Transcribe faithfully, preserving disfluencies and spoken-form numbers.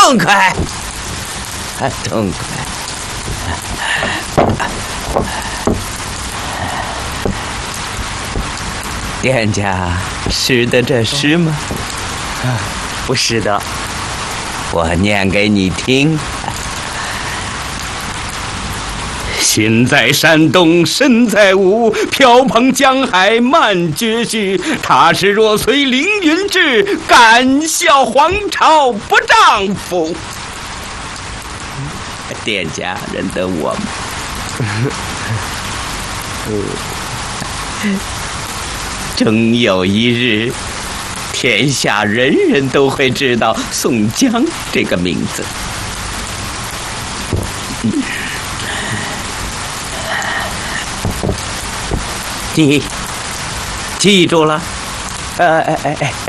痛快，痛快。店家识得这诗吗？ 不识得。 我念给你听。心在山东，身在吴，飘蓬江海漫绝绪。他是若随凌云志，敢笑皇朝不丈夫。店家认得我吗？终有一日，天下人人都会知道宋江这个名字。记记住了？哎哎哎哎